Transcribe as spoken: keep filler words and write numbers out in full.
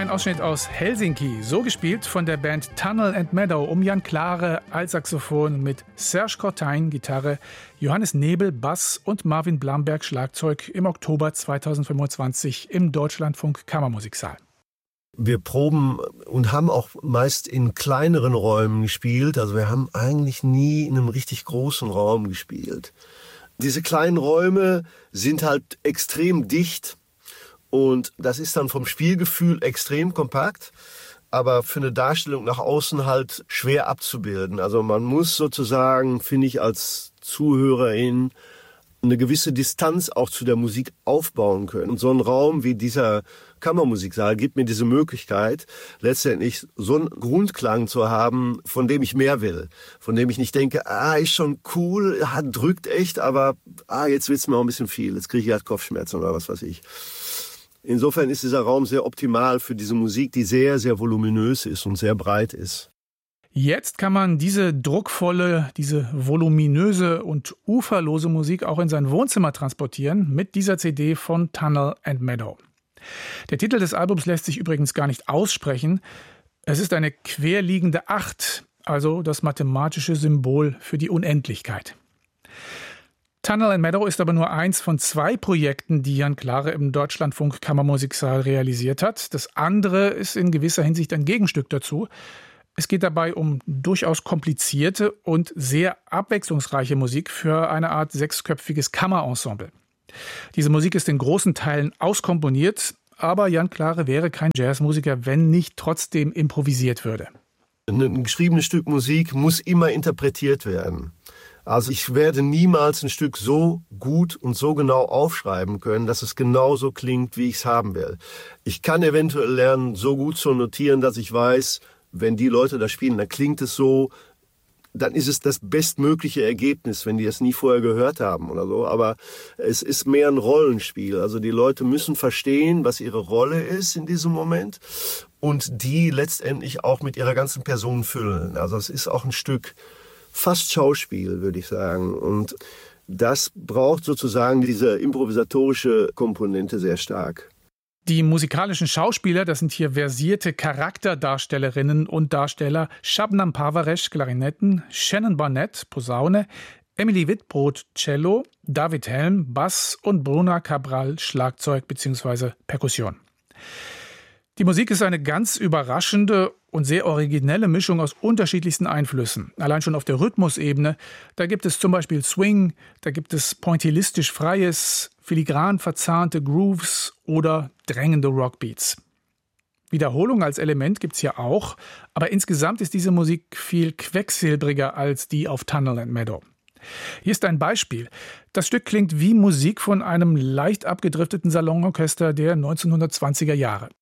ein Ausschnitt aus Helsinki, so gespielt von der Band Tunnel and Meadow um Jan Klare Altsaxophon mit Serge Cortain Gitarre, Johannes Nebel Bass und Marvin Blamberg Schlagzeug im Oktober zweitausendfünfundzwanzig im Deutschlandfunk Kammermusiksaal. Wir proben und haben auch meist in kleineren Räumen gespielt. Also wir haben eigentlich nie in einem richtig großen Raum gespielt. Diese kleinen Räume sind halt extrem dicht. Und das ist dann vom Spielgefühl extrem kompakt, aber für eine Darstellung nach außen halt schwer abzubilden. Also man muss sozusagen, finde ich, als Zuhörerin eine gewisse Distanz auch zu der Musik aufbauen können. Und so ein Raum wie dieser Kammermusiksaal gibt mir diese Möglichkeit, letztendlich so einen Grundklang zu haben, von dem ich mehr will. Von dem ich nicht denke, ah, ist schon cool, hat, drückt echt, aber ah, jetzt wird's mir auch ein bisschen viel. Jetzt kriege ich halt Kopfschmerzen oder was weiß ich. Insofern ist dieser Raum sehr optimal für diese Musik, die sehr, sehr voluminös ist und sehr breit ist. Jetzt kann man diese druckvolle, diese voluminöse und uferlose Musik auch in sein Wohnzimmer transportieren mit dieser C D von Tunnel and Meadow. Der Titel des Albums lässt sich übrigens gar nicht aussprechen. Es ist eine querliegende Acht, also das mathematische Symbol für die Unendlichkeit. Tunnel and Meadow ist aber nur eins von zwei Projekten, die Jan Klare im Deutschlandfunk Kammermusiksaal realisiert hat. Das andere ist in gewisser Hinsicht ein Gegenstück dazu. Es geht dabei um durchaus komplizierte und sehr abwechslungsreiche Musik für eine Art sechsköpfiges Kammerensemble. Diese Musik ist in großen Teilen auskomponiert, aber Jan Klare wäre kein Jazzmusiker, wenn nicht trotzdem improvisiert würde. Ein geschriebenes Stück Musik muss immer interpretiert werden. Also ich werde niemals ein Stück so gut und so genau aufschreiben können, dass es genauso klingt, wie ich es haben will. Ich kann eventuell lernen, so gut zu notieren, dass ich weiß, wenn die Leute das spielen, dann klingt es so, dann ist es das bestmögliche Ergebnis, wenn die es nie vorher gehört haben oder so. Aber es ist mehr ein Rollenspiel. Also die Leute müssen verstehen, was ihre Rolle ist in diesem Moment und die letztendlich auch mit ihrer ganzen Person füllen. Also es ist auch ein Stück fast Schauspiel, würde ich sagen. Und das braucht sozusagen diese improvisatorische Komponente sehr stark. Die musikalischen Schauspieler, das sind hier versierte Charakterdarstellerinnen und Darsteller. Shabnam Parvaresh, Klarinetten, Shannon Barnett, Posaune, Emily Wittbrod, Cello, David Helm, Bass und Bruna Cabral, Schlagzeug bzw. Perkussion. Die Musik ist eine ganz überraschende und sehr originelle Mischung aus unterschiedlichsten Einflüssen. Allein schon auf der Rhythmusebene, da gibt es zum Beispiel Swing, da gibt es pointillistisch Freies, filigran verzahnte Grooves oder drängende Rockbeats. Wiederholung als Element gibt es ja auch, aber insgesamt ist diese Musik viel quecksilbriger als die auf Tunnel and Meadow. Hier ist ein Beispiel. Das Stück klingt wie Musik von einem leicht abgedrifteten Salonorchester der neunzehnhundertzwanziger Jahre.